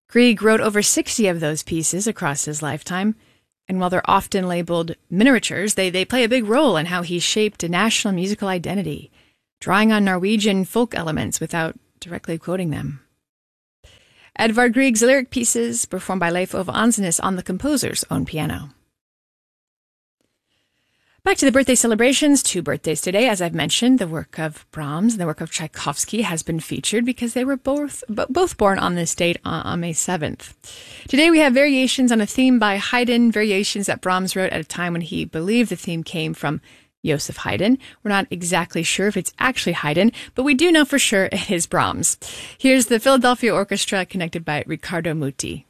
Grieg wrote over 60 of those pieces across his lifetime, and while they're often labeled miniatures, they play a big role in how he shaped a national musical identity, drawing on Norwegian folk elements without directly quoting them. Edvard Grieg's lyric pieces, performed by Leif Ove Ansnes on the composer's own piano. Back to the birthday celebrations. 2 birthdays today. As I've mentioned, the work of Brahms and the work of Tchaikovsky has been featured because they were both born on this date on May 7th. Today we have variations on a theme by Haydn, variations that Brahms wrote at a time when he believed the theme came from Joseph Haydn. We're not exactly sure if it's actually Haydn, but we do know for sure it is Brahms. Here's the Philadelphia Orchestra conducted by Riccardo Muti.